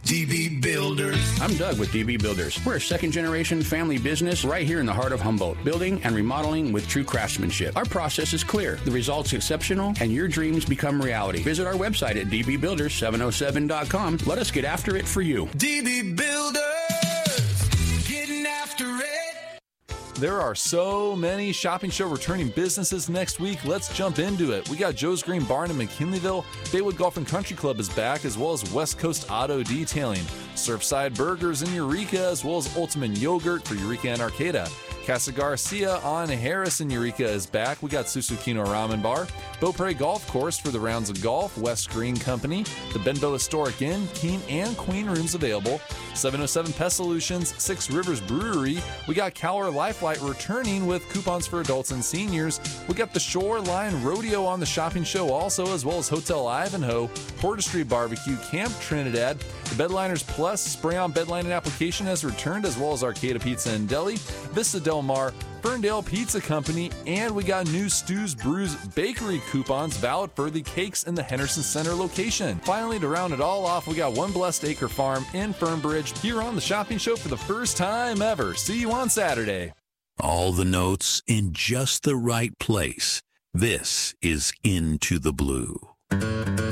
DB Builders. I'm Doug with DB Builders. We're a second-generation family business right here in the heart of Humboldt, building and remodeling with true craftsmanship. Our process is clear, the results exceptional, and your dreams become reality. Visit our website at dbbuilders707.com. Let us get after it for you. DB Builders, getting after it. There are so many shopping show returning businesses next week. Let's jump into it. We got Joe's Green Barn in McKinleyville. Baywood Golf and Country Club is back, as well as West Coast Auto Detailing. Surfside Burgers in Eureka, as well as Ultimate Yogurt for Eureka and Arcata. Casa Garcia on Harris in Eureka is back. We got Susukino Ramen Bar. Beaupre Golf Course for the rounds of golf. West Green Company. The Benbow Historic Inn, King and Queen rooms available. 707 Pest Solutions. Six Rivers Brewery. We got Cowler Lifelight returning with coupons for adults and seniors. We got the Shoreline Rodeo on the shopping show also, as well as Hotel Ivanhoe, Porter Street Barbecue, Camp Trinidad. The Bedliners Plus spray-on bedlining application has returned, as well as Arcata Pizza and Deli, Vista Del Mar, Ferndale Pizza Company, and we got new Stu's Brews Bakery coupons valid for the cakes in the Henderson Center location. Finally, to round it all off, we got One Blessed Acre Farm in Fernbridge here on the shopping show for the first time ever. See you on Saturday. All the notes in just the right place. This is Into the Blue.